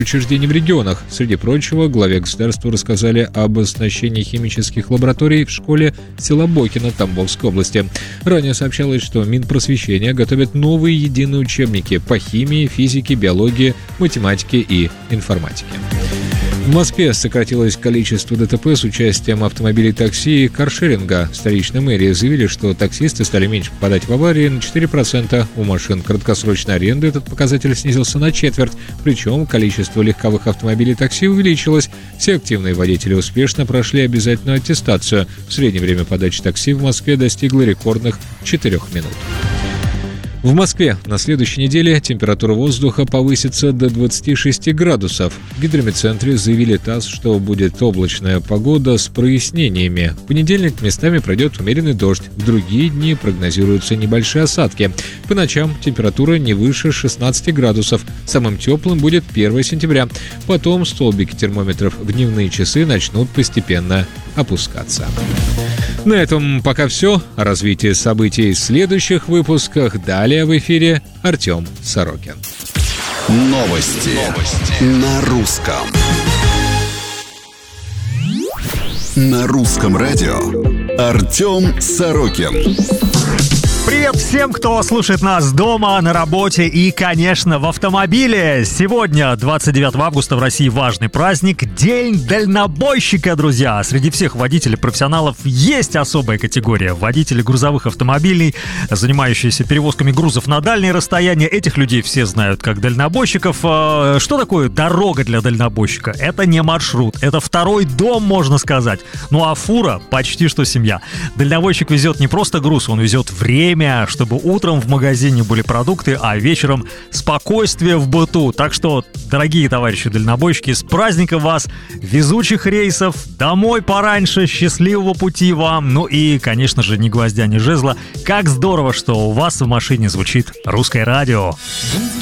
учреждений в регионах. Среди прочего, главе государства рассказали об оснащении химических лабораторий в школе села Бокино Тамбовской области. Ранее сообщалось, что Минпросвещение готовит новые единые учебники по химии, физике, биологии, математике и информатике. В Москве сократилось количество ДТП с участием автомобилей такси и каршеринга. В столичной мэрии заявили, что таксисты стали меньше попадать в аварии на 4%. У машин краткосрочной аренды этот показатель снизился на четверть. Причем количество легковых автомобилей такси увеличилось. Все активные водители успешно прошли обязательную аттестацию. В среднее время подачи такси в Москве достигло рекордных 4 минут. В Москве на следующей неделе температура воздуха повысится до 26 градусов. В гидрометцентре заявили ТАСС, что будет облачная погода с прояснениями. В понедельник местами пройдет умеренный дождь. В другие дни прогнозируются небольшие осадки. По ночам температура не выше 16 градусов. Самым теплым будет 1 сентября. Потом столбики термометров в дневные часы начнут постепенно опускаться. На этом пока все. О развитии событий в следующих выпусках. Далее в эфире Артем Сорокин. Новости на русском. На русском радио Артем Сорокин. Привет всем, кто слушает нас дома, на работе и, конечно, в автомобиле. Сегодня, 29 августа, в России важный праздник – День дальнобойщика, друзья. Среди всех водителей-профессионалов есть особая категория – водители грузовых автомобилей, занимающиеся перевозками грузов на дальние расстояния. Этих людей все знают как дальнобойщиков. Что такое дорога для дальнобойщика? Это не маршрут, это второй дом, можно сказать. Ну а фура – почти что семья. Дальнобойщик везет не просто груз, он везет время, чтобы утром в магазине были продукты, а вечером спокойствие в быту. Так что, дорогие товарищи дальнобойщики, с праздником вас, везучих рейсов, домой пораньше, счастливого пути вам. Ну и, конечно же, ни гвоздя, ни жезла. Как здорово, что у вас в машине звучит русское радио.